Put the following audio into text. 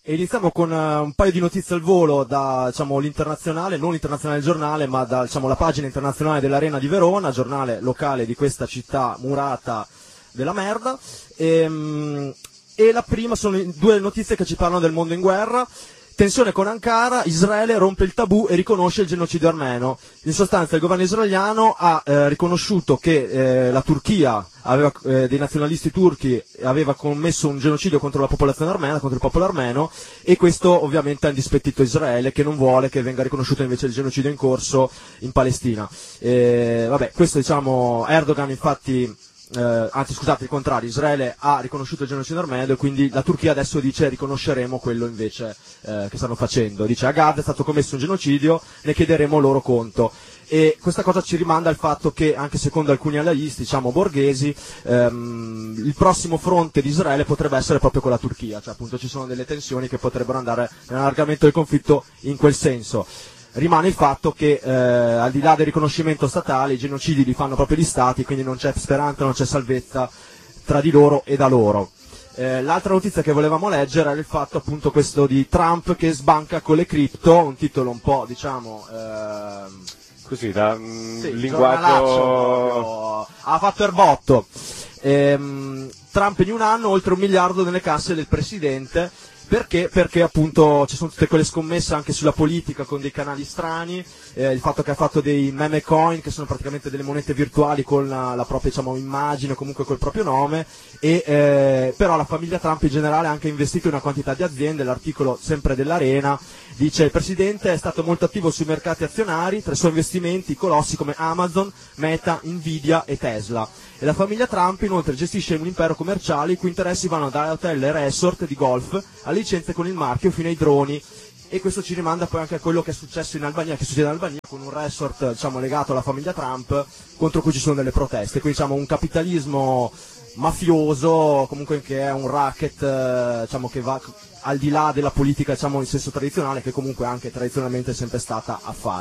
E iniziamo con un paio di notizie al volo da, diciamo, l'internazionale, non l'internazionale giornale, ma da, diciamo, la pagina internazionale dell'Arena di Verona, giornale locale di questa città murata della merda. E la prima sono due notizie che ci parlano del mondo in guerra. Tensione con Ankara, Israele rompe il tabù e riconosce il genocidio armeno. In sostanza il governo israeliano ha riconosciuto che la Turchia, dei nazionalisti turchi, aveva commesso un genocidio contro la popolazione armena, contro il popolo armeno, e questo ovviamente ha indispettito Israele, che non vuole che venga riconosciuto invece il genocidio in corso in Palestina. Questo, diciamo, Erdogan infatti... anzi scusate, il contrario, Israele ha riconosciuto il genocidio armeno e quindi la Turchia adesso dice riconosceremo quello invece che stanno facendo, dice a Gaza è stato commesso un genocidio, ne chiederemo loro conto. E questa cosa ci rimanda al fatto che anche secondo alcuni analisti, diciamo borghesi, il prossimo fronte di Israele potrebbe essere proprio con la Turchia, cioè appunto ci sono delle tensioni che potrebbero andare nell'allargamento del conflitto in quel senso. Rimane il fatto che al di là del riconoscimento statale i genocidi li fanno proprio gli stati, quindi non c'è speranza, non c'è salvezza tra di loro e da loro. L'altra notizia che volevamo leggere era il fatto appunto questo di Trump che sbanca con le cripto, un titolo un po' diciamo così da sì, linguaggio ha fatto erbotto. Trump in un anno oltre 1 miliardo nelle casse del presidente. Perché? Perché appunto ci sono tutte quelle scommesse anche sulla politica con dei canali strani, il fatto che ha fatto dei meme coin che sono praticamente delle monete virtuali con la propria, diciamo, immagine o comunque col proprio nome, e però la famiglia Trump in generale ha anche investito in una quantità di aziende. L'articolo sempre dell'Arena dice il presidente è stato molto attivo sui mercati azionari, tra i suoi investimenti colossi come Amazon, Meta, Nvidia e Tesla. E la famiglia Trump inoltre gestisce un impero commerciale i cui interessi vanno da hotel e resort di golf a licenze con il marchio fino ai droni, e questo ci rimanda poi anche a quello che è successo in Albania, che succede in Albania con un resort, diciamo, legato alla famiglia Trump contro cui ci sono delle proteste, quindi diciamo un capitalismo mafioso comunque che è un racket, diciamo, che va al di là della politica, diciamo, in senso tradizionale, che comunque anche tradizionalmente è sempre stata a fare.